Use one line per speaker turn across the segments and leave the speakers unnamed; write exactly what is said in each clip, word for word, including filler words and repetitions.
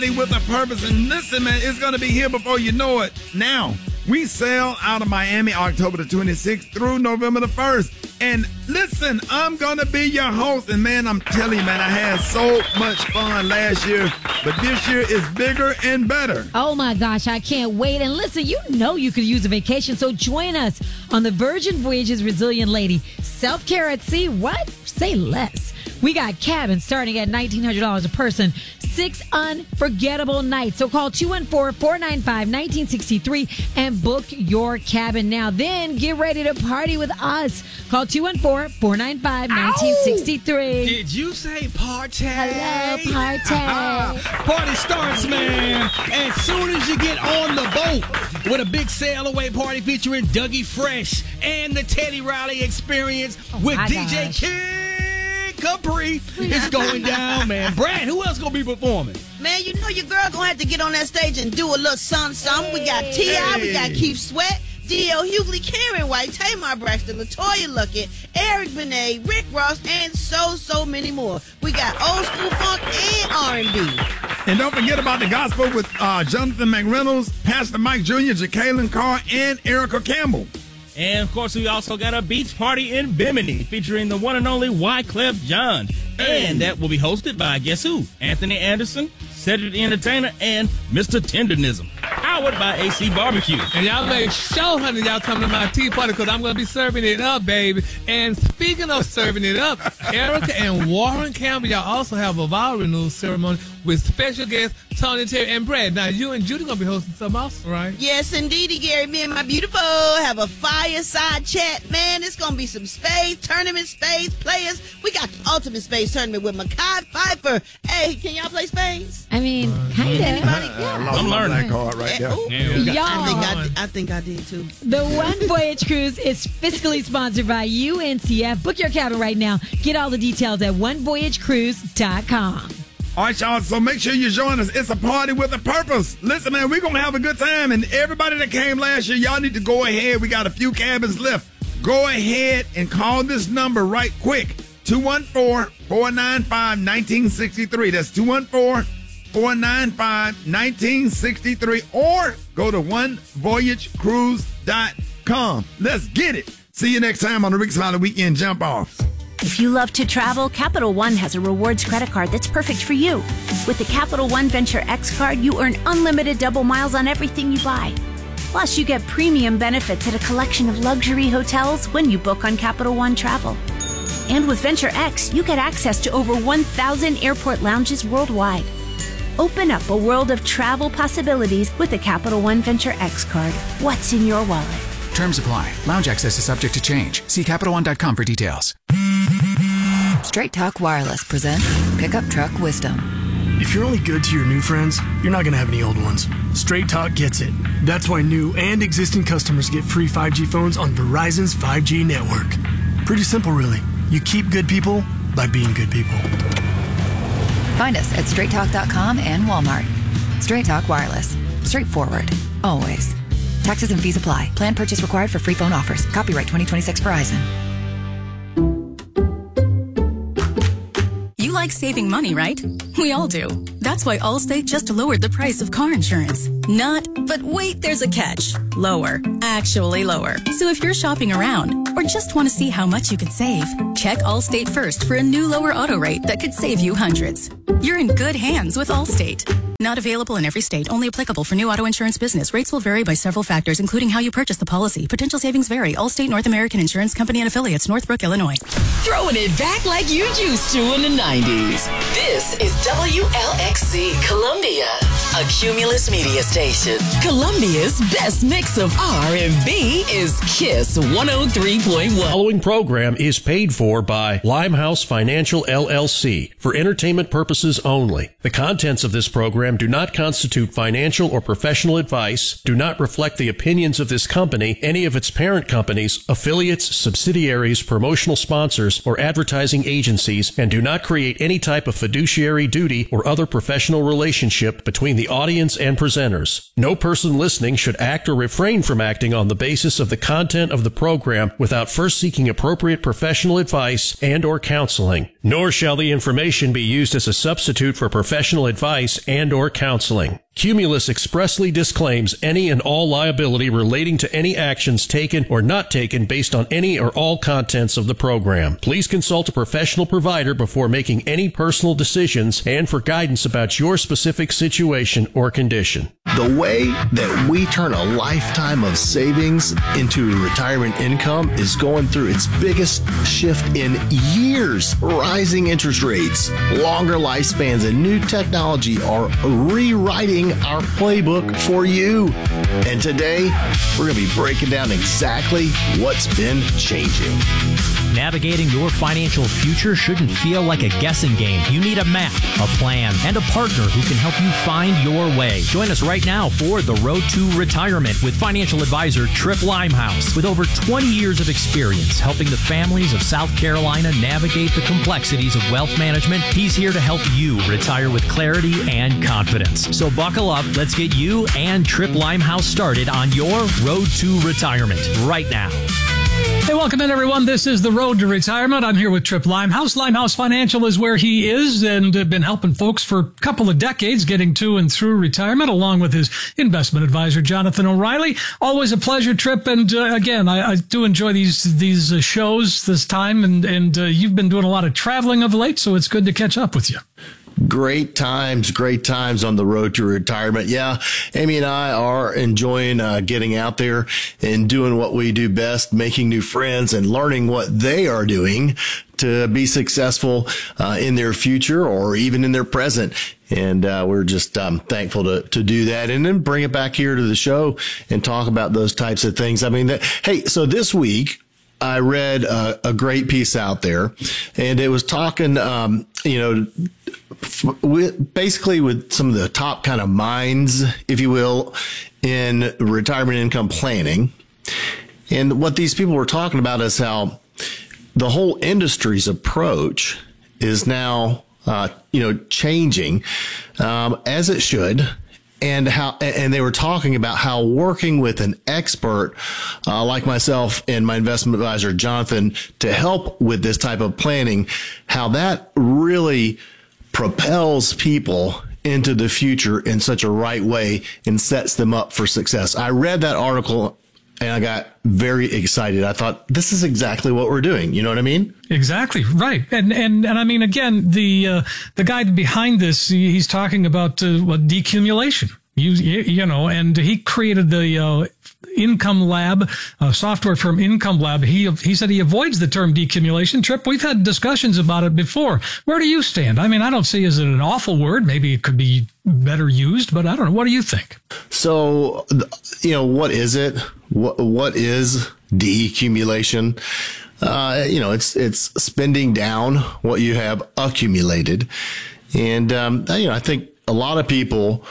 with a purpose. And listen, man, it's going to be here before you know it. Now, we sail out of Miami October the twenty-sixth through November the first. And listen, I'm going to be your host. And, man, I'm telling you, man, I had so much fun last year. But this year is bigger and better.
Oh, my gosh, I can't wait. And listen, you know you could use a vacation, so join us on the Virgin Voyages Resilient Lady. Self-care at sea, what? Say less. We got cabins starting at nineteen hundred dollars a person. Six unforgettable nights. So call two one four, four nine five, one nine six three and book your cabin now. Then get ready to party with us. Call two one four, four nine five, one nine six three.
Did you say party?
Hello, party.
Party starts, man, as soon as you get on the boat with a big sail away party featuring Dougie Fresh and the Teddy Riley Experience
Oh,
with
my
D J
gosh.
Kid Capri. It's going down, man. Brad, who else gonna be performing?
Man, you know your girl gonna have to get on that stage and do a little something, something. We got T I, we got Keith Sweat, D L Hughley, Karen White, Tamar Braxton, LaToya Luckett, Eric Benet, Rick Ross, and so, so many more. We got old school funk and R and B.
And don't forget about the gospel with uh, Jonathan McReynolds, Pastor Mike Junior, Jacqueline Carr, and Erica Campbell.
And, of course, we also got a beach party in Bimini featuring the one and only Wyclef Jean. And that will be hosted by, guess who? Anthony Anderson, Cedric the Entertainer, and Mister Tendernism. Powered by A C Barbecue.
And y'all make sure, honey, y'all come to my tea party because I'm going to be serving it up, baby. And speaking of serving it up, Erica and Warren Campbell, y'all also have a vow renewal ceremony with special guests Tony, Terry, and Brad. Now, you and Judy going to be hosting something else, right?
Yes, indeedy, Gary. Me and my beautiful have a fireside chat. Man, it's going to be some spades, tournament spades, players. We got the ultimate spades tournament with Makai Pfeiffer. Hey, can y'all play spades?
I mean, kind of.
Anybody?
Uh,
Yeah.
I lost
I'm
my
learning.
black card right there.
Ooh.
Y'all.
I think I, did, I think I did too.
The One Voyage Cruise is fiscally sponsored by U N C F. Book your cabin right now. Get all the details at one voyage cruise dot com.
All right, y'all, so make sure you join us. It's a party with a purpose. Listen, man, we're going to have a good time. And everybody that came last year, y'all need to go ahead. We got a few cabins left. Go ahead and call this number right quick. two one four, four nine five, one nine six three. That's two one four, four nine five, one nine six three. Or go to one voyage cruise dot com. Let's get it. See you next time on the Rick Smiley Weekend Jump Off.
If you love to travel, Capital One has a rewards credit card that's perfect for you. With the Capital One Venture X card, you earn unlimited double miles on everything you buy. Plus, you get premium benefits at a collection of luxury hotels when you book on Capital One Travel. And with Venture X, you get access to over one thousand airport lounges worldwide. Open up a world of travel possibilities with the Capital One Venture X card. What's in your wallet?
Terms apply. Lounge access is subject to change. See Capital One dot com for details.
Straight Talk Wireless presents Pickup Truck Wisdom.
If you're only good to your new friends, you're not going to have any old ones. Straight Talk gets it. That's why new and existing customers get free five G phones on Verizon's five G network. Pretty simple, really. You keep good people by being good people.
Find us at straight talk dot com and Walmart. Straight Talk Wireless. Straightforward. Always. Taxes and fees apply. Plan purchase required for free phone offers. Copyright twenty twenty-six Verizon.
You like saving money, right? We all do. That's why Allstate just lowered the price of car insurance. Not, but wait, there's a catch. Lower. Actually lower. So if you're shopping around or just want to see how much you could save, check Allstate first for a new lower auto rate that could save you hundreds. You're in good hands with Allstate. Not available in every state. Only applicable for new auto insurance business. Rates will vary by several factors, including how you purchase the policy. Potential savings vary. Allstate North American Insurance Company and Affiliates, Northbrook, Illinois.
Throwing it back like you used to in the nineties. This is W L X C Columbia, a Cumulus media station. Columbia's best mix of R and B is Kiss one oh three point one.
The following program is paid for by Limehouse Financial L L C for entertainment purposes only. The contents of this program do not constitute financial or professional advice, do not reflect the opinions of this company, any of its parent companies, affiliates, subsidiaries, promotional sponsors, or advertising agencies, and do not create any type of fiduciary duty or other professional relationship between the the audience and presenters. No person listening should act or refrain from acting on the basis of the content of the program without first seeking appropriate professional advice and or counseling. Nor shall the information be used as a substitute for professional advice and or counseling. Cumulus expressly disclaims any and all liability relating to any actions taken or not taken based on any or all contents of the program. Please consult a professional provider before making any personal decisions and for guidance about your specific situation or condition.
The way that we turn a lifetime of savings into retirement income is going through its biggest shift in years. Rising interest rates, longer lifespans, and new technology are rewriting our playbook for you. And today, we're going to be breaking down exactly what's been changing.
Navigating your financial future shouldn't feel like a guessing game. You need a map, a plan, and a partner who can help you find your way. Join us right now for The Road to Retirement with financial advisor Tripp Limehouse. With over twenty years of experience helping the families of South Carolina navigate the complexities of wealth management, he's here to help you retire with clarity and confidence. So buckle up. Let's get you and Tripp Limehouse started on your Road to Retirement right now.
Hey, welcome in, everyone. This is The Road to Retirement. I'm here with Tripp Limehouse. Limehouse Financial is where he is and uh, been helping folks for a couple of decades getting to and through retirement, along with his investment advisor, Jonathan O'Reilly. Always a pleasure, Tripp. And uh, again, I, I do enjoy these these uh, shows this time. And, and uh, you've been doing a lot of traveling of late, so it's good to catch up with you.
Great times, great times on the road to retirement. Yeah, Amy and I are enjoying uh, getting out there and doing what we do best, making new friends and learning what they are doing to be successful uh, in their future or even in their present. And uh, we're just um, thankful to, to do that and then bring it back here to the show and talk about those types of things. I mean, that, hey, so this week, I read a, a great piece out there, and it was talking, um, you know, with, basically with some of the top kind of minds, if you will, in retirement income planning. And what these people were talking about is how the whole industry's approach is now, uh, you know, changing, um, as it should. And how, and they were talking about how working with an expert, uh, like myself and my investment advisor, Jonathan, to help with this type of planning, how that really propels people into the future in such a right way and sets them up for success. I read that article and I got very excited. I thought, this is exactly what we're doing. You know what I mean?
Exactly. Right. And, and, and I mean, again, the, uh, the guy behind this, he's talking about, uh, what, decumulation. You, you know, and he created the, uh, Income Lab, uh, software firm Income Lab. He, he said he avoids the term decumulation. Tripp, we've had discussions about it before. Where do you stand? I mean, I don't see, is it an awful word? Maybe it could be better used, but I don't know. What do you think?
So, you know, what is it? What, what is decumulation? Uh, you know, it's, it's spending down what you have accumulated. And, um, you know, I think a lot of people,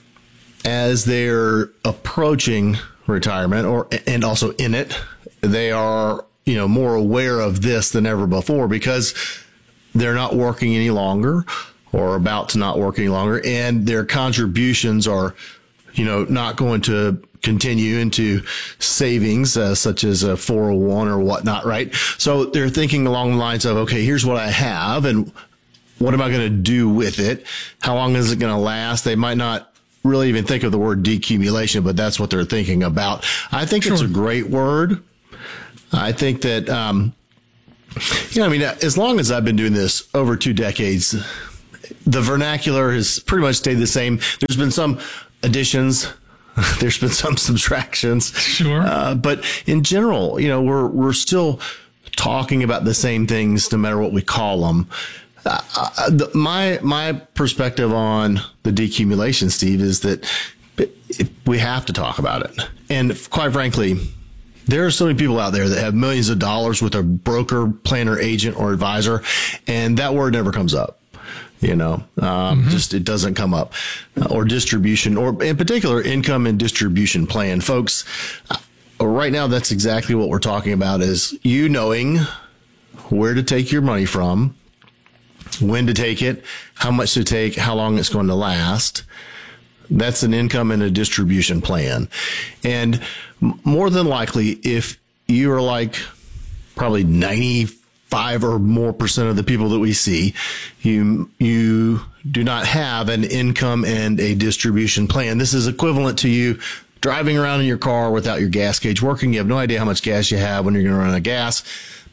as they're approaching retirement or, and also in it, they are, you know, more aware of this than ever before because they're not working any longer or about to not work any longer. And their contributions are, you know, not going to continue into savings, uh, such as a four oh one or whatnot. Right. So they're thinking along the lines of, okay, here's what I have and what am I going to do with it? How long is it going to last? They might not really even think of the word decumulation, but that's what they're thinking about. I think sure. It's a great word. I think that, um, you know, I mean, as long as I've been doing this over two decades, the vernacular has pretty much stayed the same. There's been some additions. There's been some subtractions.
Sure.
Uh, but in general, you know, we're, we're still talking about the same things no matter what we call them. Uh, the, my my perspective on the decumulation, Steve, is that we have to talk about it. And quite frankly, there are so many people out there that have millions of dollars with a broker, planner, agent, or advisor, and that word never comes up. You know, um, mm-hmm. just it doesn't come up. Uh, or distribution, or in particular, income and distribution plan. Folks, uh, right now, that's exactly what we're talking about is you knowing where to take your money from, when to take it, how much to take, how long it's going to last. That's an income and a distribution plan. And m- more than likely, if you are like probably ninety-five or more percent of the people that we see, you, you do not have an income and a distribution plan. This is equivalent to you driving around in your car without your gas gauge working. You have no idea how much gas you have when you're going to run out of gas.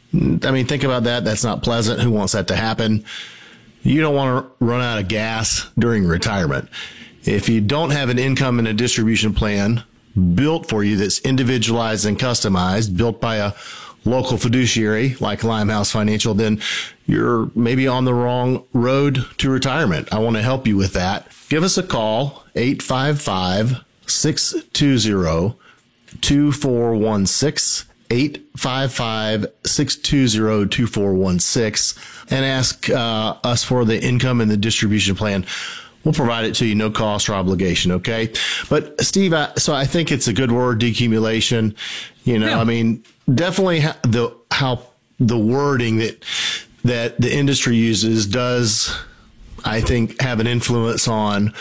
I mean, think about that. That's not pleasant. Who wants that to happen? You don't want to run out of gas during retirement. If you don't have an income and a distribution plan built for you that's individualized and customized, built by a local fiduciary like Limehouse Financial, then you're maybe on the wrong road to retirement. I want to help you with that. Give us a call, eight five five, six two zero, two four one six, eight five five, six two zero, two four one six, and ask uh, us for the income and the distribution plan. We'll provide it to you, no cost or obligation, okay? But, Steve, I, so I think it's a good word, decumulation. You know, yeah. I mean, definitely ha- the how the wording that that the industry uses does, I think, have an influence on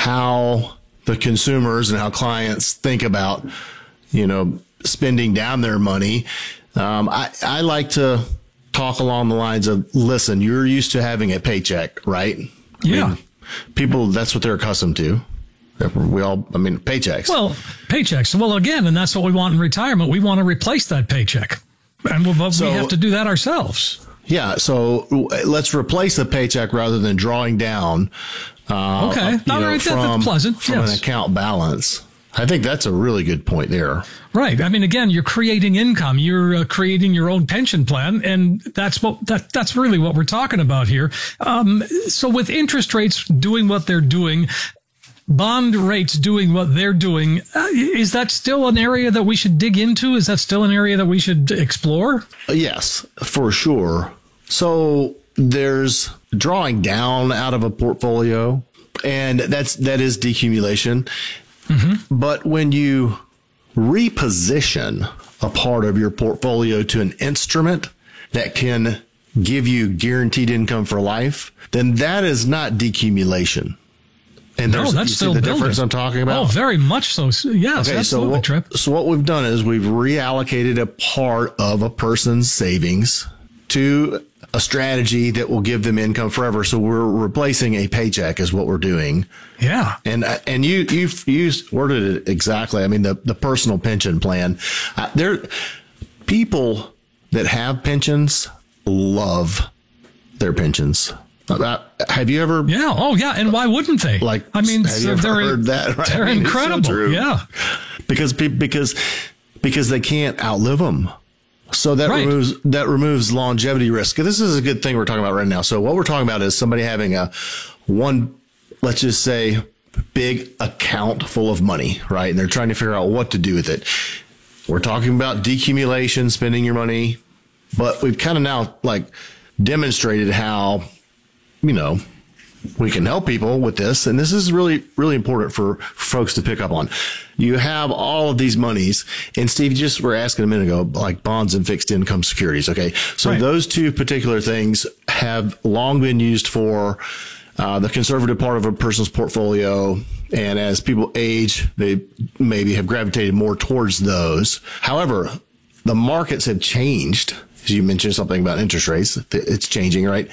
how the consumers and how clients think about, you know, spending down their money. Um, I, I like to talk along the lines of, listen, you're used to having a paycheck, right?
Yeah.
I mean, people, that's what they're accustomed to. We all, I mean, paychecks.
Well, paychecks. Well, again, and that's what we want in retirement. We want to replace that paycheck. And we'll, so, we have to do that ourselves.
Yeah. So let's replace the paycheck rather than drawing down. Uh,
okay.
You
All
know,
right,
from,
that's pleasant.
From
yes.
an account balance. I think that's a really good point there.
Right. I mean, again, you're creating income. You're uh, creating your own pension plan, and that's what that that's really what we're talking about here. Um, so, with interest rates doing what they're doing, bond rates doing what they're doing, uh, is that still an area that we should dig into? Is that still an area that we should explore?
Yes, for sure. So, there's drawing down out of a portfolio, and that's that is decumulation. Mm-hmm. But when you reposition a part of your portfolio to an instrument that can give you guaranteed income for life, then that is not decumulation. And
no, that's
you
still
see the
building.
difference I'm talking about.
Oh, very much so. Yes,
okay,
absolutely,
so what,
Trip.
So what we've done is we've reallocated a part of a person's savings to a strategy that will give them income forever. So we're replacing a paycheck is what we're doing.
Yeah.
And, and you, you've used, worded it exactly. I mean, the, the personal pension plan, uh, there, people that have pensions love their pensions. Uh, have you ever?
Yeah. Oh, yeah. And why wouldn't they?
Like,
I mean,
have you ever
they're,
heard that? Right?
They're
I mean,
incredible.
It's so true.
Yeah.
Because people, because, because they can't outlive them. So that
right.
removes that removes longevity risk. This is a good thing we're talking about right now. So what we're talking about is somebody having a one, let's just say, big account full of money, right? And they're trying to figure out what to do with it. We're talking about decumulation, spending your money, but we've kind of now like demonstrated how, you know, we can help people with this. And this is really, really important for folks to pick up on. You have all of these monies, and Steve, you just were asking a minute ago, like bonds and fixed income securities. Okay. So right. those two particular things have long been used for uh, the conservative part of a person's portfolio. And as people age, they maybe have gravitated more towards those. However, the markets have changed. As you mentioned something about interest rates, it's changing, right?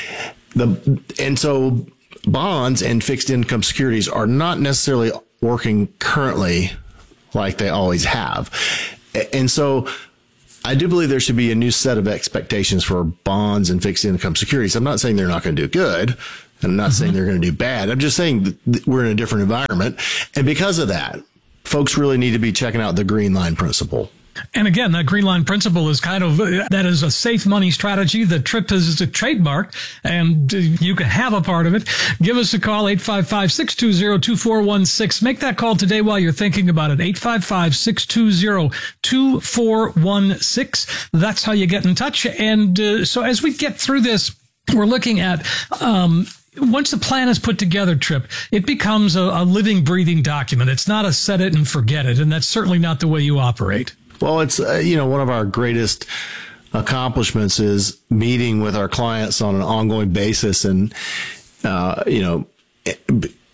The, and so bonds and fixed income securities are not necessarily working currently like they always have. And so I do believe there should be a new set of expectations for bonds and fixed income securities. I'm not saying they're not going to do good, and I'm not mm-hmm. saying they're going to do bad. I'm just saying that we're in a different environment. And because of that, folks really need to be checking out the Green Line Principle.
And again, that Green Line Principle is kind of, that is a safe money strategy that Tripp has trademarked, and you can have a part of it. Give us a call, eight five five, six two zero, two four one six. Make that call today while you're thinking about it, eight five five, six two zero, two four one six. That's how you get in touch. And uh, so as we get through this, we're looking at... Um, Once the plan is put together, Tripp, it becomes a, a living, breathing document. It's not a set it and forget it, and that's certainly not the way you operate.
Well, it's, uh, you know, one of our greatest accomplishments is meeting with our clients on an ongoing basis and, uh, you know,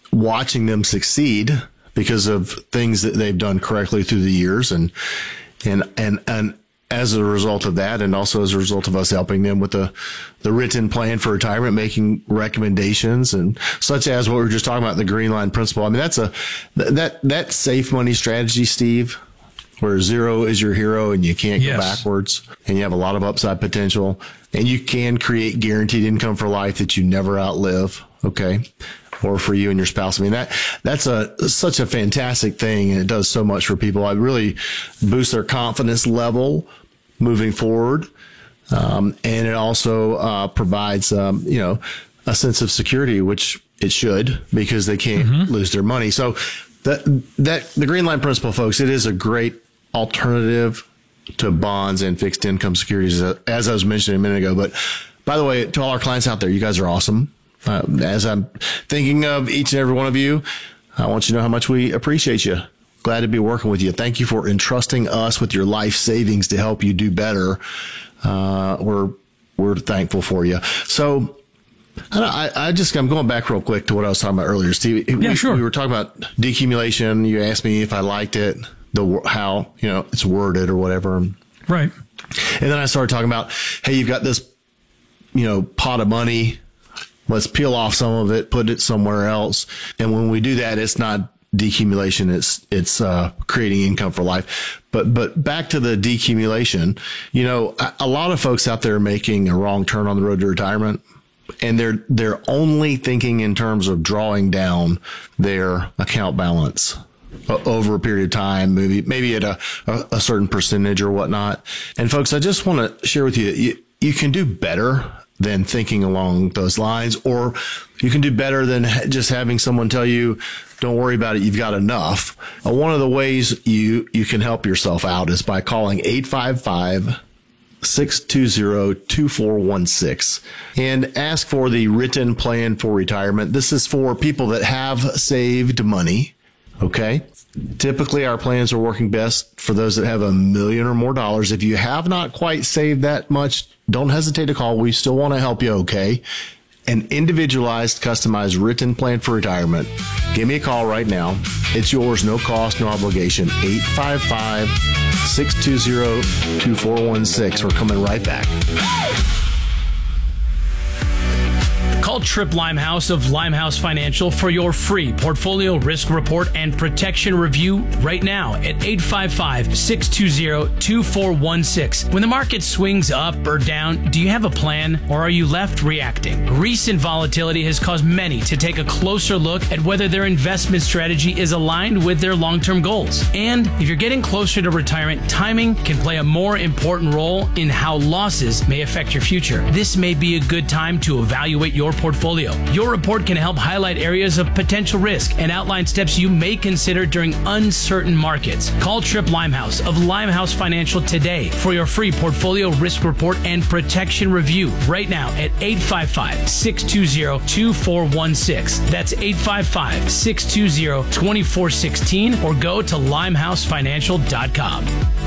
watching them succeed because of things that they've done correctly through the years. And, and, and, and as a result of that, and also as a result of us helping them with the, the written plan for retirement, making recommendations and such as what we were just talking about, the green line principle. I mean, that's a, that, that safe money strategy, Steve, where zero is your hero and you can't
yes.
go backwards and you have a lot of upside potential and you can create guaranteed income for life that you never outlive. Okay. Or for you and your spouse. I mean, that, that's a, such a fantastic thing. And it does so much for people. It really boosts their confidence level moving forward. Um, and it also, uh, provides, um, you know, a sense of security, which it should, because they can't mm-hmm. lose their money. So that, that, the green line principle, folks, it is a great alternative to bonds and fixed income securities, as I was mentioning a minute ago. But by the way, to all our clients out there, you guys are awesome. Uh, as I'm thinking of each and every one of you, I want you to know how much we appreciate you. Glad to be working with you. Thank you for entrusting us with your life savings to help you do better. Uh, we're, we're thankful for you. So I, I just, I'm going back real quick to what I was talking about earlier, Steve.
Yeah,
we,
sure.
We were talking about decumulation. You asked me if I liked it, the, how, you know, it's worded or whatever.
Right.
And then I started talking about, hey, you've got this, you know, pot of money. Let's peel off some of it, put it somewhere else. And when we do that, it's not decumulation. It's, it's, uh, creating income for life. But, but back to the decumulation, you know, a, a lot of folks out there are making a wrong turn on the road to retirement. And they're, they're only thinking in terms of drawing down their account balance over a period of time, maybe, maybe at a, a, a certain percentage or whatnot. And folks, I just want to share with you, you, you can do better than thinking along those lines, or you can do better than just having someone tell you, don't worry about it, you've got enough. Uh, one of the ways you, you can help yourself out is by calling eight five five, six two zero, two four one six and ask for the written plan for retirement. This is for people that have saved money. Okay. Typically, our plans are working best for those that have a million or more dollars. If you have not quite saved that much, don't hesitate to call. We still want to help you. Okay. An individualized, customized written plan for retirement. Give me a call right now. It's yours. No cost, no obligation. eight five five, six two zero, two four one six. We're coming right back.
Call Trip Limehouse of Limehouse Financial for your free portfolio risk report and protection review right now at eight five five, six two zero, two four one six. When the market swings up or down, do you have a plan or are you left reacting? Recent volatility has caused many to take a closer look at whether their investment strategy is aligned with their long-term goals. And if you're getting closer to retirement, timing can play a more important role in how losses may affect your future. This may be a good time to evaluate your portfolio. Your report can help highlight areas of potential risk and outline steps you may consider during uncertain markets. Call Trip Limehouse of Limehouse Financial today for your free portfolio risk report and protection review right now at eight five five, six two zero, two four one six. That's eight five five, six two zero, two four one six or go to limehouse financial dot com.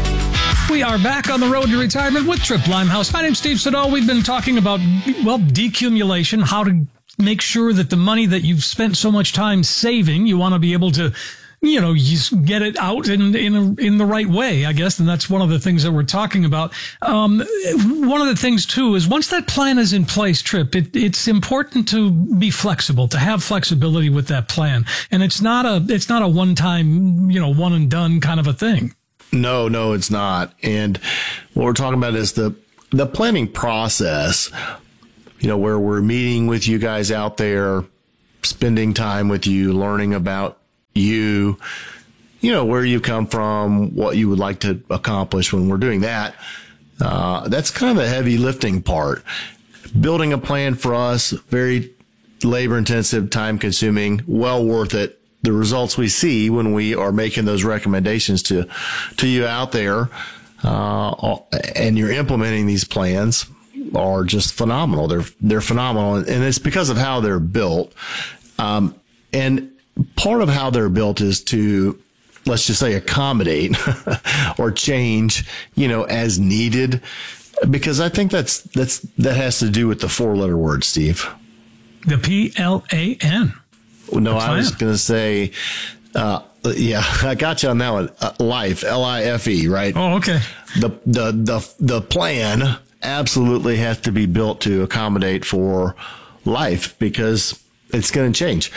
We are back on the road to retirement with Trip Limehouse. My name's Steve Siddall. We've been talking about, well, decumulation, how to make sure that the money that you've spent so much time saving, you want to be able to, you know, just get it out in in a, in the right way, I guess. And that's one of the things that we're talking about. Um, one of the things, too, is once that plan is in place, Trip, it, it's important to be flexible, to have flexibility with that plan. And it's not a it's not a one-time, you know, one and done kind of a thing.
No, no, it's not. And what we're talking about is the the planning process, you know, where we're meeting with you guys out there, spending time with you, learning about you, you know, where you come from, what you would like to accomplish when we're doing that. Uh, that's kind of the heavy lifting part. Building a plan for us, very labor intensive, time consuming, well worth it. The results we see when we are making those recommendations to, to you out there, uh, and you're implementing these plans are just phenomenal. They're, they're phenomenal. And it's because of how they're built. Um, and part of how they're built is to, let's just say, accommodate or change, you know, as needed, because I think that's, that's, that has to do with the four letter word, Steve.
The P L A N.
No, I was going to say, uh, yeah, I got you on that one. Uh, Life, L I F E, right?
Oh, okay.
The, the, the, the plan absolutely has to be built to accommodate for life because it's going to change.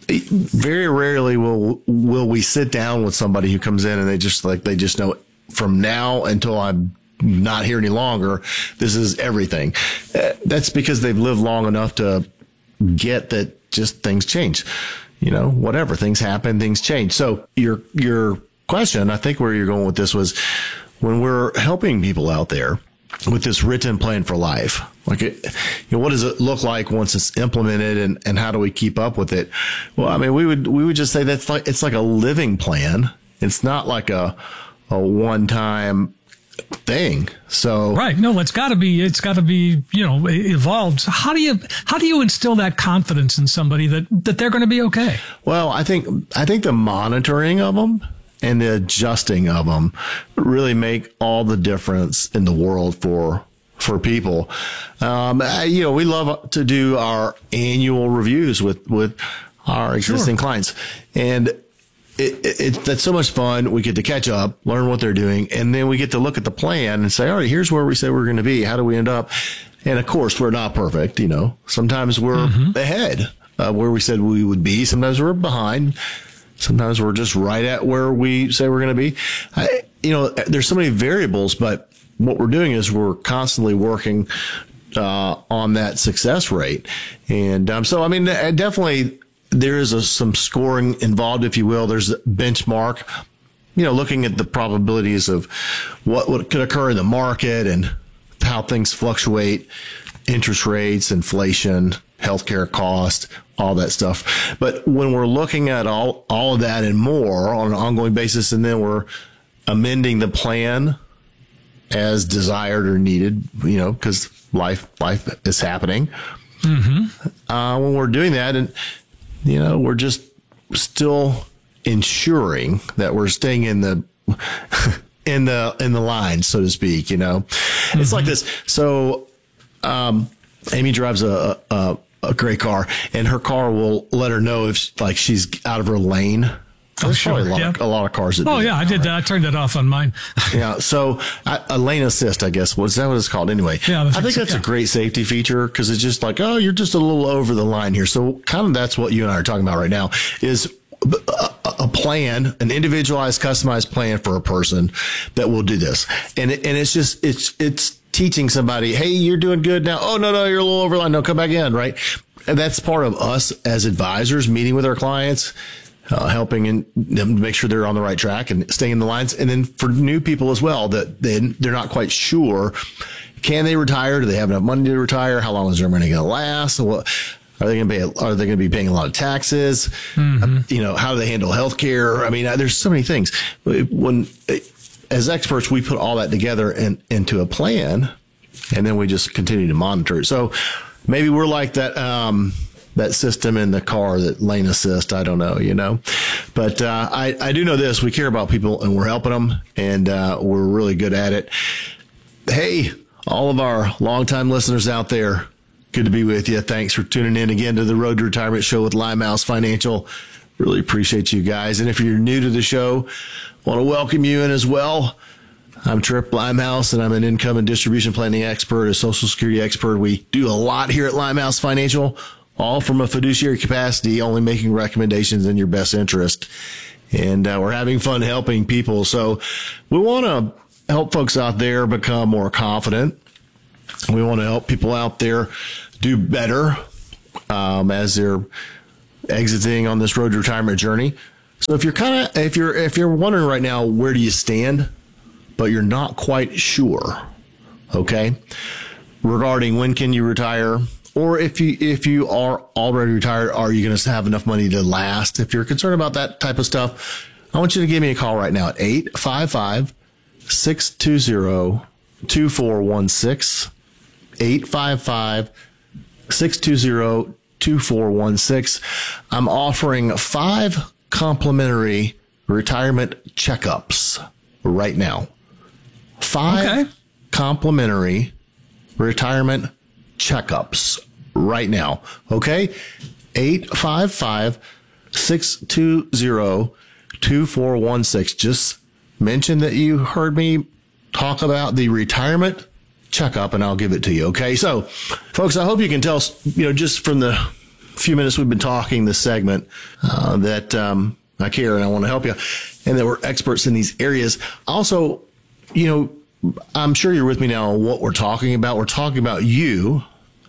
Very rarely will, will we sit down with somebody who comes in and they just like, they just know from now until I'm not here any longer, this is everything. Uh, that's because they've lived long enough to get that just things change. You know, whatever, things happen, things change. So your your question, I think where you're going with this was when we're helping people out there with this written plan for life, like it, you know, what does it look like once it's implemented and, and how do we keep up with it? Well, I mean, we would we would just say that's like it's like a living plan. It's not like a a one time thing. So
right, no, it's got to be it's got to be you know evolved. How do you how do you instill that confidence in somebody that that they're going to be okay?
Well, I think I think the monitoring of them and the adjusting of them really make all the difference in the world for for people. Um, you know, we love to do our annual reviews with with our existing sure. clients, and It, it, it, that's so much fun. We get to catch up, learn what they're doing, and then we get to look at the plan and say, all right, here's where we say we're going to be. How do we end up? And of course, we're not perfect. You know, sometimes we're mm-hmm. ahead of where we said we would be. Sometimes we're behind. Sometimes we're just right at where we say we're going to be. I, you know, there's so many variables, but what we're doing is we're constantly working uh, on that success rate. And um, so, I mean, definitely there is a, some scoring involved, if you will. There's a benchmark, you know, looking at the probabilities of what, what could occur in the market and how things fluctuate, interest rates, inflation, healthcare cost, all that stuff. But when we're looking at all, all of that and more on an ongoing basis, and then we're amending the plan as desired or needed, you know, because life, life is happening. Mm-hmm. Uh, when we're doing that, and, you know, we're just still ensuring that we're staying in the, in the, in the line, so to speak, you know, mm-hmm. It's like this. So, um, Amy drives a, a, a great car, and her car will let her know if like she's out of her lane.
Oh,
There's
sure.
probably a lot,
yeah.
of, a lot of cars that
Oh,
do
yeah,
that
I did
now,
that.
right?
I turned that off on mine.
Yeah. So I, a lane assist, I guess. What's that what it's called anyway?
Yeah,
I think that's
yeah.
a great safety feature because it's just like, oh, you're just a little over the line here. So kind of that's what you and I are talking about right now is a, a plan, an individualized, customized plan for a person that will do this. And it, and it's just, it's, it's teaching somebody, hey, you're doing good now. Oh, no, no, you're a little over the line. No, come back in. Right. And that's part of us as advisors meeting with our clients. Uh, helping in, them to make sure they're on the right track and staying in the lines. And then for new people as well, that they, they're not quite sure, can they retire? Do they have enough money to retire? How long is their money going to last? What, are they going to pay? Are they going to be paying a lot of taxes? Mm-hmm. Uh, you know, how do they handle healthcare? I mean, uh, there's so many things. When, as experts, we put all that together and into a plan, and then we just continue to monitor it. So maybe we're like that, um, that system in the car, that lane assist. I don't know, you know, but, uh, I, I do know this, we care about people and we're helping them, and, uh, we're really good at it. Hey, all of our longtime listeners out there, good to be with you. Thanks for tuning in again to the Road to Retirement Show with Limehouse Financial. Really appreciate you guys. And if you're new to the show, want to welcome you in as well. I'm Trip Limehouse, and I'm an income and distribution planning expert, a Social Security expert. We do a lot here at Limehouse Financial, all from a fiduciary capacity, only making recommendations in your best interest. And uh, we're having fun helping people. So we want to help folks out there become more confident. We want to help people out there do better um, as they're exiting on this road to retirement journey. So if you're kind of, if you're, if you're wondering right now, where do you stand, but you're not quite sure, okay, regarding when can you retire, or if you, if you are already retired, are you going to have enough money to last? If you're concerned about that type of stuff, I want you to give me a call right now at eight five five, six two zero, two four one six, eight five five, six two zero, two four one six. I'm offering five complimentary retirement checkups right now. Five okay. complimentary retirement checkups right now. Okay. eight five five, six two zero, two four one six. Just mention that you heard me talk about the retirement checkup, and I'll give it to you. Okay. So, folks, I hope you can tell, you know, just from the few minutes we've been talking this segment, uh, that um, I care and I want to help you, and that we're experts in these areas. Also, you know, I'm sure you're with me now on what we're talking about. We're talking about you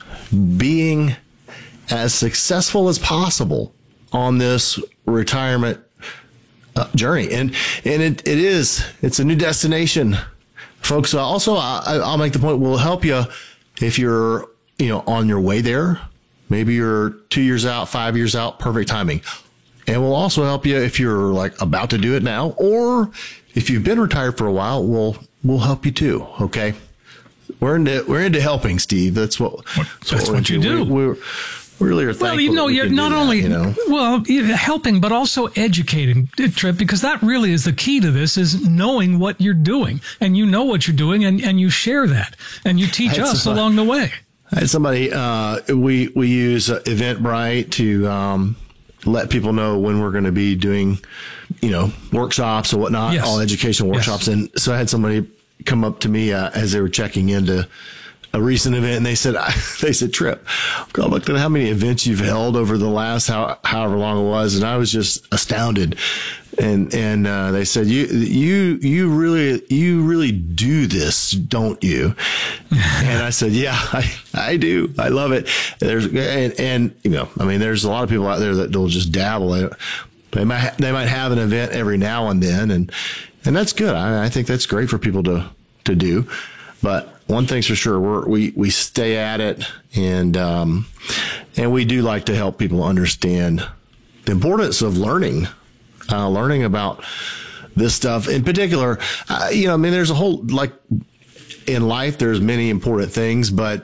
being as successful as possible on this retirement uh, journey. And, and it, it is, it's a new destination, folks. Uh, also, I, I'll make the point, we'll help you if you're, you know, on your way there. Maybe you're two years out, five years out, perfect timing. And we'll also help you if you're like about to do it now, or if you've been retired for a while, we'll, we'll help you too. Okay. We're into, we're into helping, Steve. That's what, that's
that's
what,
what you do.
We, we're, we really are thankful.
Well, you know,
we
you're
can
not
do that,
only
you know?
well helping, but also educating, Trip, because that really is the key to this: is knowing what you're doing, and you know what you're doing, and, and you share that, and you teach us
some,
along the way.
I had somebody. Uh, we we use Eventbrite to um, let people know when we're going to be doing, you know, workshops or whatnot,
Yes.
all educational workshops,
Yes.
and so I had somebody come up to me uh, as they were checking into a recent event, and they said, they said, Trip, I looked at how many events you've held over the last how, however long it was, and I was just astounded. And and uh, they said, you you you really you really do this, don't you? And I said, yeah, I, I do. I love it. There's and, and you know, I mean, there's a lot of people out there that will just dabble. They might they might have an event every now and then, and and that's good. I, I think that's great for people to to do. But one thing's for sure, we're, we we stay at it, and um, and we do like to help people understand the importance of learning, uh, learning about this stuff in particular. Uh, you know, I mean, there's a whole, like in life, there's many important things, but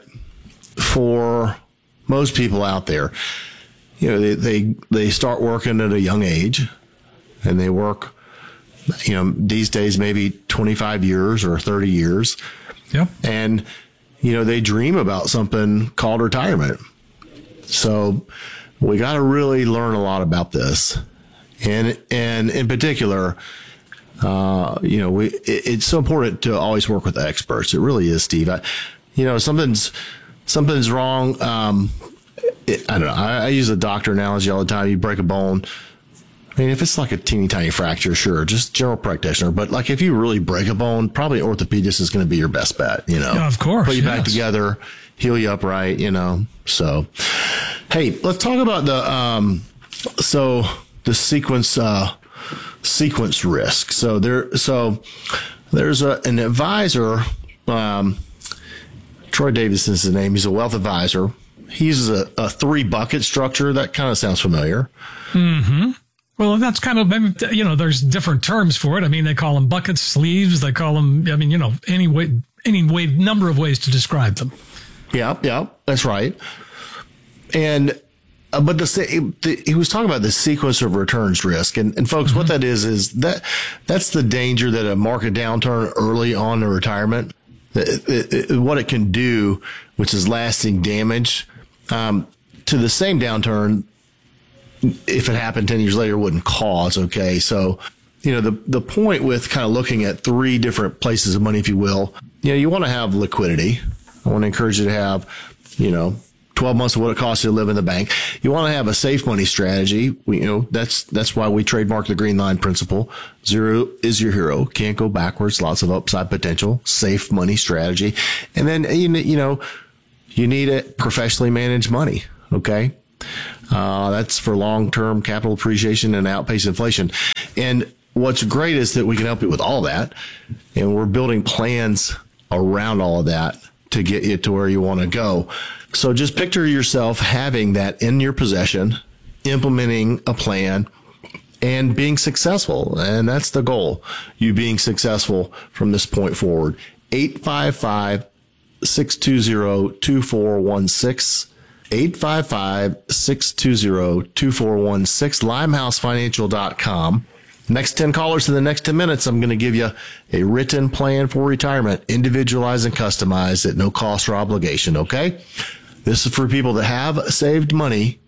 for most people out there, you know, they they, they start working at a young age, and they work, you know, these days maybe twenty-five years or thirty years.
Yep.
And, you know, they dream about something called retirement. So we got to really learn a lot about this. And, and in particular, uh, you know, we, it, it's so important to always work with experts. It really is, Steve. I, you know, something's, something's wrong. Um, it, I don't know. I, I use a doctor analogy all the time. You break a bone. I mean, if it's like a teeny tiny fracture, sure, just general practitioner. But like if you really break a bone, probably orthopedist is going to be your best bet, you know.
Yeah, of course.
Put you
yes.
back together, heal you up right, you know. So, hey, let's talk about the, um, so the sequence, uh, sequence risk. So there, so there's a, an advisor, um, Troy Davis is his name. He's a wealth advisor. He uses a, a three bucket structure. That kind of sounds familiar.
Mm-hmm. Well, that's kind of, you know, there's different terms for it. I mean, they call them buckets, sleeves. They call them, I mean, you know, any way, any way, number of ways to describe them.
Yeah, yeah, that's right. And, uh, but the, the, he was talking about the sequence of returns risk. And, and folks, mm-hmm. what that is, is that that's the danger that a market downturn early on in retirement, it, it, it, what it can do, which is lasting damage, um, to the same downturn, if it happened ten years later, wouldn't cause. Okay. So, you know, the, the point with kind of looking at three different places of money, if you will, you know, you want to have liquidity. I want to encourage you to have, you know, twelve months of what it costs you to live in the bank. You want to have a safe money strategy. We, you know, that's, that's why we trademark the green line principle. Zero is your hero. Can't go backwards. Lots of upside potential, safe money strategy. And then, you know, you need a professionally managed money. Okay. Uh, that's for long-term capital appreciation and outpace inflation. And what's great is that we can help you with all that. And we're building plans around all of that to get you to where you want to go. So just picture yourself having that in your possession, implementing a plan, and being successful. And that's the goal, you being successful from this point forward. eight five five, six two zero, two four one six. eight five five, six two zero, two four one six, limehouse financial dot com. Next ten callers in the next ten minutes, I'm going to give you a written plan for retirement, individualized and customized at no cost or obligation, okay? This is for people that have saved money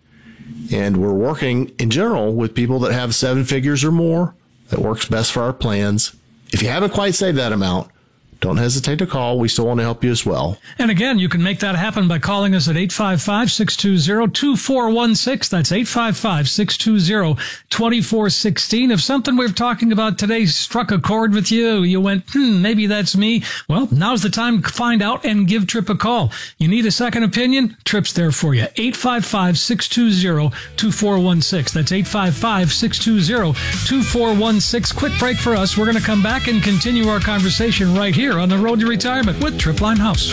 And we're working in general with people that have seven figures or more. That works best for our plans. If you haven't quite saved that amount, don't hesitate to call. We still want to help you as well.
And again, you can make that happen by calling us at eight five five, six two zero, two four one six. That's eight five five, six two zero, two four one six. If something we're talking about today struck a chord with you, you went, hmm, maybe that's me. Well, now's the time to find out and give Tripp a call. You need a second opinion? Tripp's there for you. eight five five, six two zero, two four one six. That's eight five five, six two zero, two four one six. Quick break for us. We're going to come back and continue our conversation right here on the road to retirement with Tripp Limehouse.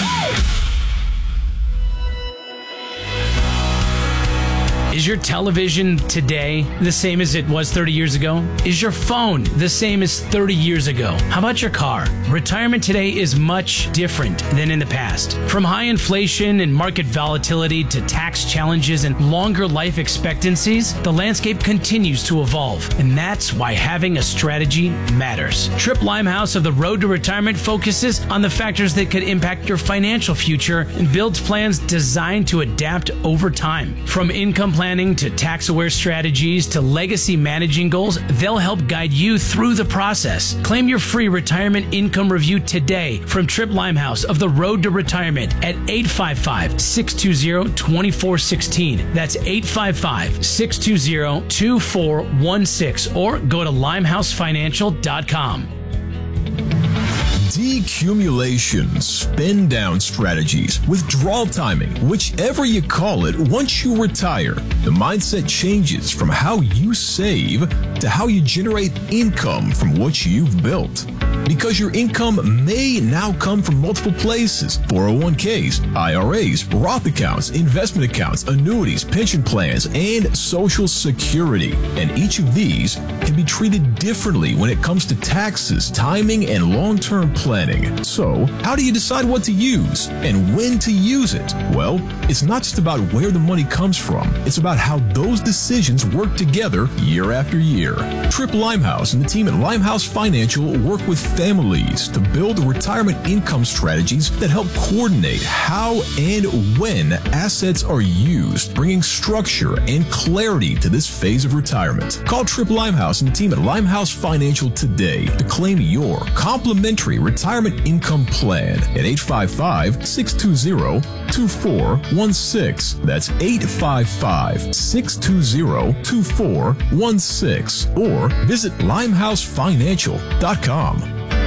Is your television today the same as it was thirty years ago? Is your phone the same as thirty years ago? How about your car? Retirement today is much different than in the past. From high inflation and market volatility to tax challenges and longer life expectancies, the landscape continues to evolve. And that's why having a strategy matters. Tripp Limehouse of the Road to Retirement focuses on the factors that could impact your financial future and builds plans designed to adapt over time. From income planning to tax-aware strategies to legacy managing goals, they'll help guide you through the process. Claim your free retirement income review today from Tripp Limehouse of the Road to Retirement at eight five five, six two zero, two four one six. That's eight five five, six two zero, two four one six, or go to limehouse financial dot com.
Decumulation, spin down strategies, withdrawal timing, whichever you call it, once you retire, the mindset changes from how you save to how you generate income from what you've built. Because your income may now come from multiple places: four oh one k's, I R As, Roth accounts, investment accounts, annuities, pension plans, and Social Security. And each of these can be treated differently when it comes to taxes, timing, and long-term planning. So, how do you decide what to use and when to use it? Well, it's not just about where the money comes from. It's about how those decisions work together year after year. Tripp Limehouse and the team at Limehouse Financial work with families to build retirement income strategies that help coordinate how and when assets are used, bringing structure and clarity to this phase of retirement. Call Tripp Limehouse and the team at Limehouse Financial today to claim your complimentary retirement income plan at eight five five, six two zero, two four one six. That's eight five five, six two zero, two four one six, or visit limehouse financial dot com.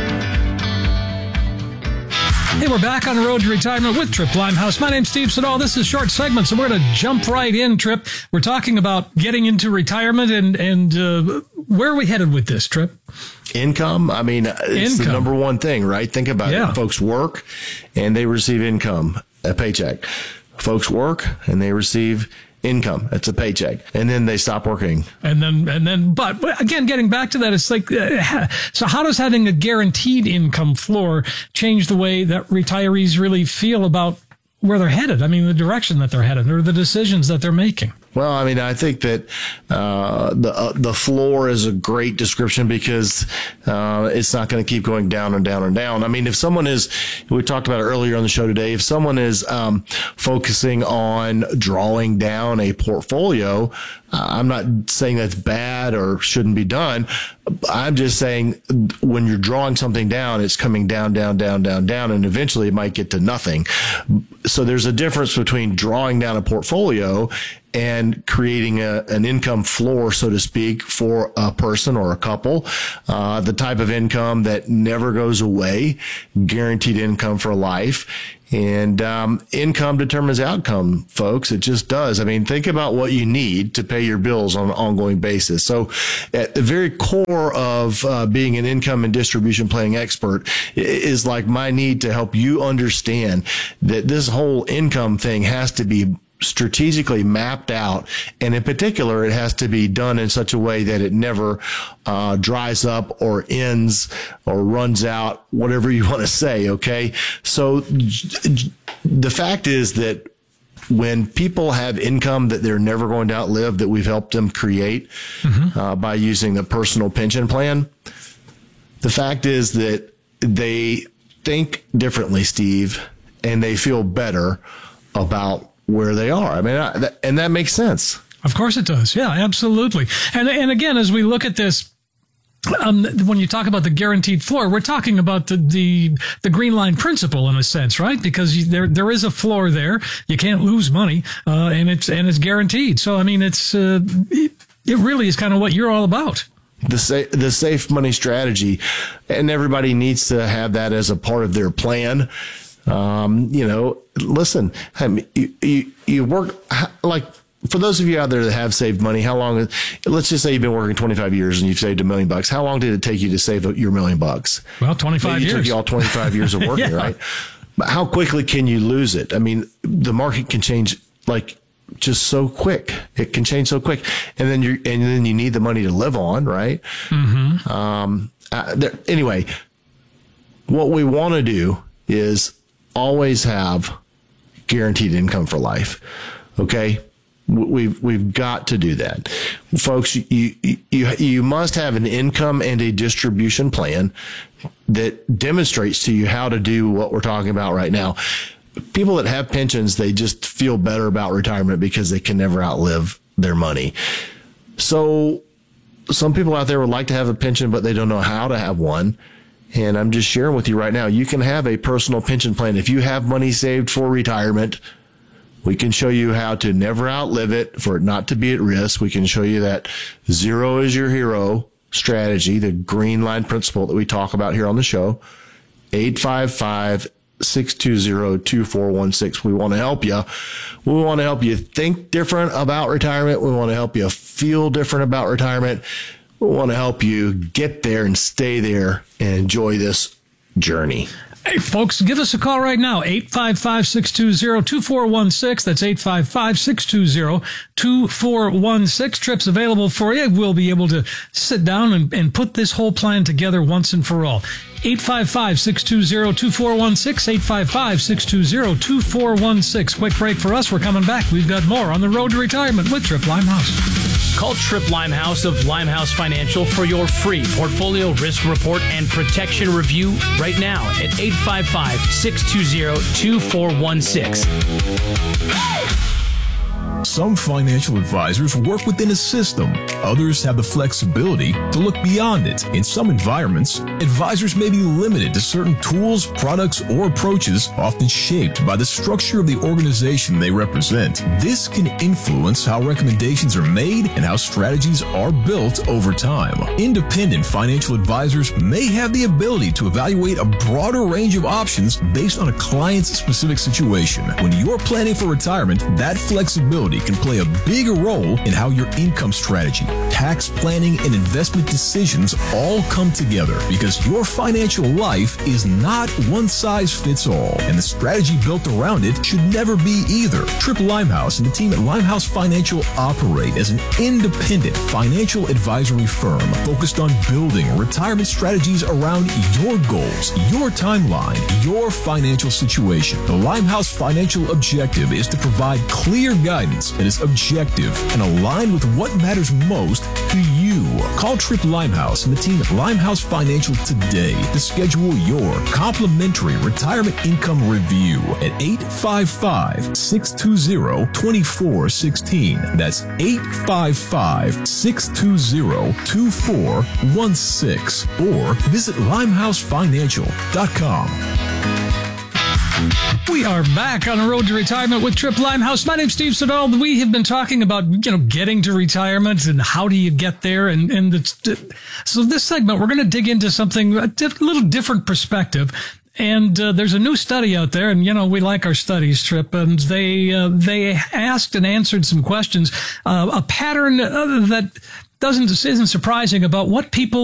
Hey, we're back on the Road to Retirement with Tripp Limehouse. My name's Steve Siddall. This is short segment, so we're going to jump right in, Tripp. We're talking about getting into retirement, and and uh, where are we headed with this, Tripp?
Income. I mean, it's income. The number one thing, right? Think about yeah. it. Folks work and they receive income, a paycheck. Folks work and they receive income. It's a paycheck. And then they stop working.
And then, and then, but again, getting back to that, it's like, uh, so how does having a guaranteed income floor change the way that retirees really feel about where they're headed? I mean, the direction that they're headed or the decisions that they're making.
Well, I mean, I think that uh, the uh, the floor is a great description because uh, it's not going to keep going down and down and down. I mean, if someone is, we talked about it earlier on the show today, if someone is um, focusing on drawing down a portfolio, uh, I'm not saying that's bad or shouldn't be done. I'm just saying when you're drawing something down, it's coming down, down, down, down, down, and eventually it might get to nothing. So there's a difference between drawing down a portfolio and creating a, an income floor, so to speak, for a person or a couple, uh, the type of income that never goes away, guaranteed income for life. And um, income determines outcome, folks. It just does. I mean, think about what you need to pay your bills on an ongoing basis. So at the very core of uh, being an income and distribution planning expert is like my need to help you understand that this whole income thing has to be strategically mapped out, and in particular, it has to be done in such a way that it never uh, dries up or ends or runs out, whatever you want to say, okay? So the fact is that when people have income that they're never going to outlive, that we've helped them create mm-hmm. uh, by using the personal pension plan, the fact is that they think differently, Steve, and they feel better about where they are. I mean, I, and that makes sense.
Of course it does. Yeah, absolutely. And and again, as we look at this, Um, when you talk about the guaranteed floor, we're talking about the, the, the green line principle in a sense, right? Because you, there, there is a floor there. You can't lose money, uh, and it's, and it's guaranteed. So, I mean, it's, uh, it, it really is kind of what you're all about.
The safe, the safe money strategy, and everybody needs to have that as a part of their plan. Um, you know, listen, I mean, you, you, you work like, for those of you out there that have saved money, how long, let's just say you've been working twenty-five years and you've saved a million bucks. How long did it take you to save your million bucks?
Well, twenty-five
Maybe
years.
It took you all twenty-five years of working,
yeah.
right? But how quickly can you lose it? I mean, the market can change like just so quick. It can change so quick. And then you and then you need the money to live on, right?
Mm-hmm.
Um, uh, there, anyway, what we want to do is always have guaranteed income for life. Okay? We've we've got to do that, folks. You you you must have an income and a distribution plan that demonstrates to you how to do what we're talking about right now. People that have pensions, they just feel better about retirement because they can never outlive their money. So some people out there would like to have a pension, but they don't know how to have one. And I'm just sharing with you right now, you can have a personal pension plan. If you have money saved for retirement, we can show you how to never outlive it, for it not to be at risk. We can show you that zero is your hero strategy, the green line principle that we talk about here on the show. eight five five, six two zero, two four one six. We want to help you. We want to help you think different about retirement. We want to help you feel different about retirement. We want to help you get there and stay there and enjoy this journey.
Hey, folks, give us a call right now, eight five five, six two zero, two four one six. That's eight five five, six two zero, two four one six. Trips available for you. We'll be able to sit down and, and put this whole plan together once and for all. eight five five, six two zero, two four one six, eight five five, six two zero, two four one six. Quick break for us. We're coming back. We've got more on the road to retirement with Tripp Limehouse.
Call Tripp Limehouse of Limehouse Financial for your free portfolio risk report and protection review right now at eight five five, six two zero, two four one six.
Some financial advisors work within a system. Others have the flexibility to look beyond it. In some environments, advisors may be limited to certain tools, products, or approaches, often shaped by the structure of the organization they represent. This can influence how recommendations are made and how strategies are built over time. Independent financial advisors may have the ability to evaluate a broader range of options based on a client's specific situation. When you're planning for retirement, that flexibility can play a bigger role in how your income strategy, tax planning, and investment decisions all come together, because your financial life is not one size fits all, and the strategy built around it should never be either. Tripp Limehouse and the team at Limehouse Financial operate as an independent financial advisory firm focused on building retirement strategies around your goals, your timeline, your financial situation. The Limehouse Financial objective is to provide clear guidance that is objective and aligned with what matters most to you. Call Tripp Limehouse and the team at Limehouse Financial today to schedule your complimentary retirement income review at eight five five, six two zero, two four one six. That's eight five five, six two zero, two four one six, or visit limehouse financial dot com.
We are back on the road to retirement with Tripp Limehouse. My name's Steve Siddall. We have been talking about, you know, getting to retirement and how do you get there. And, and the, so this segment, we're going to dig into something, a diff, little different perspective. And uh, there's a new study out there, and, you know, we like our studies, Tripp, and they, uh, they asked and answered some questions, uh, a pattern uh, that doesn't, isn't surprising about what people